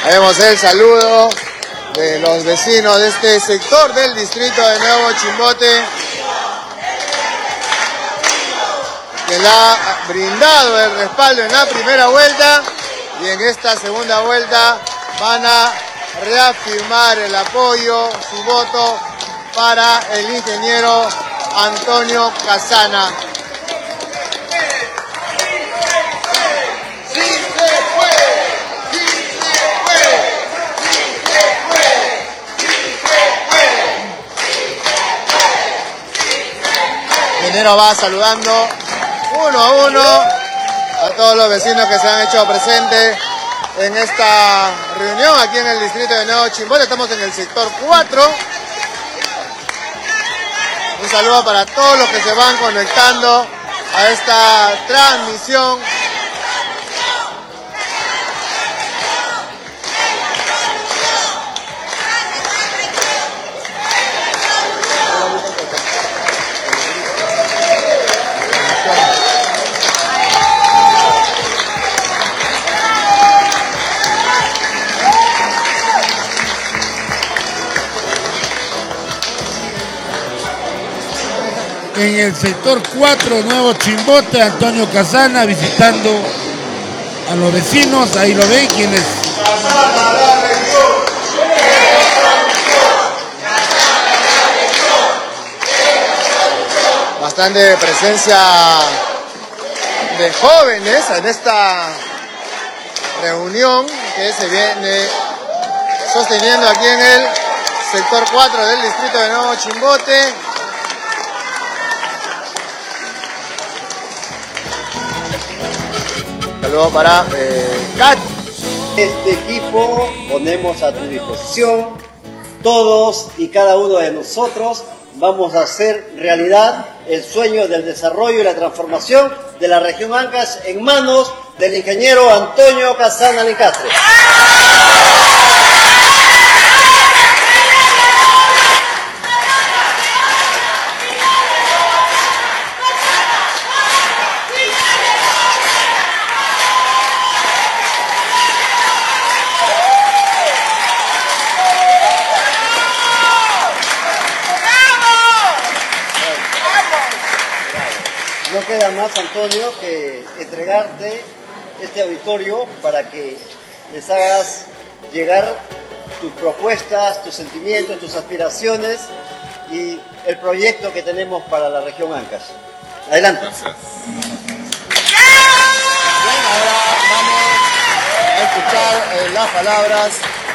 Vemos el saludo de los vecinos de este sector del distrito de Nuevo Chimbote, que le ha brindado el respaldo en la primera vuelta y en esta segunda vuelta van a reafirmar el apoyo, su voto para el ingeniero Antonio Casana. El ingeniero va saludando uno a uno a todos los vecinos que se han hecho presentes en esta reunión aquí en el distrito de Nuevo Chimbote. Estamos en el sector 4. Un saludo para todos los que se van conectando a esta transmisión. En el sector 4, Nuevo Chimbote, Antonio Casana visitando a los vecinos, ahí lo ven, quienes... Bastante presencia de jóvenes en esta reunión que se viene sosteniendo aquí en el sector 4 del distrito de Nuevo Chimbote. Saludos para Kat. Este equipo ponemos a tu disposición. Todos y cada uno de nosotros vamos a hacer realidad el sueño del desarrollo y la transformación de la región Ancash en manos del ingeniero Antonio Casana Nicastre. No queda más, Antonio, que entregarte este auditorio para que les hagas llegar tus propuestas, tus sentimientos, tus aspiraciones y el proyecto que tenemos para la región Ancash. Adelante. Gracias. Bien, ahora vamos a escuchar las palabras